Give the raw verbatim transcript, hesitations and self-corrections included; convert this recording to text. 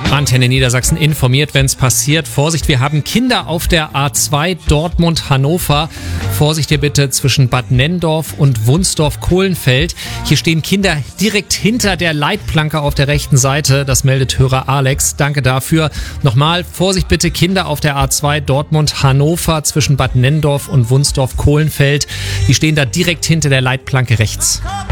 Antenne Niedersachsen informiert, wenn es passiert. Vorsicht, wir haben Kinder auf der A zwei Dortmund-Hannover. Vorsicht hier bitte zwischen Bad Nenndorf und Wunsdorf-Kohlenfeld. Hier stehen Kinder direkt hinter der Leitplanke auf der rechten Seite. Das meldet Hörer Alex. Danke dafür. Nochmal, Vorsicht bitte, Kinder auf der A zwei Dortmund-Hannover zwischen Bad Nenndorf und Wunsdorf-Kohlenfeld. Die stehen da direkt hinter der Leitplanke rechts.